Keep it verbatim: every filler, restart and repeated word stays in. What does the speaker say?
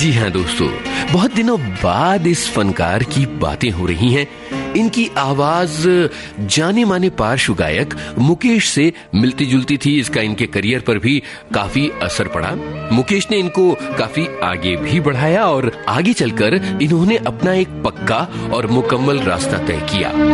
जी हाँ दोस्तों, बहुत दिनों बाद इस फनकार की बातें हो रही हैं। इनकी आवाज जाने माने पार्श्व गायक मुकेश से मिलती जुलती थी। इसका इनके करियर पर भी काफी असर पड़ा। मुकेश ने इनको काफी आगे भी बढ़ाया और आगे चलकर इन्होंने अपना एक पक्का और मुकम्मल रास्ता तय किया।